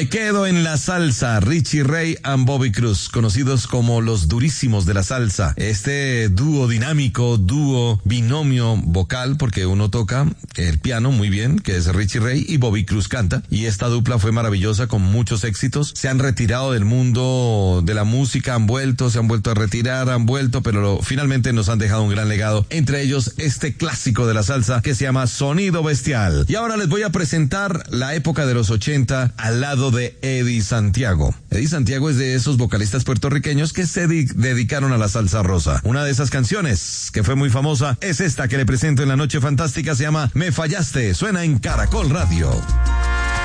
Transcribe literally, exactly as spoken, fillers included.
Me quedo en la salsa, Richie Ray and Bobby Cruz, conocidos como los durísimos de la salsa. Este dúo dinámico, dúo binomio vocal, porque uno toca el piano muy bien, que es Richie Ray, y Bobby Cruz canta. Y esta dupla fue maravillosa, con muchos éxitos. Se han retirado del mundo de la música, han vuelto, se han vuelto a retirar, han vuelto, pero lo, finalmente nos han dejado un gran legado. Entre ellos, este clásico de la salsa que se llama Sonido Bestial. Y ahora les voy a presentar la época de los ochenta al lado de Eddie Santiago. Eddie Santiago es de esos vocalistas puertorriqueños que se de- dedicaron a la salsa rosa. Una de esas canciones que fue muy famosa es esta que le presento en la noche fantástica, se llama Me Fallaste, suena en Caracol Radio.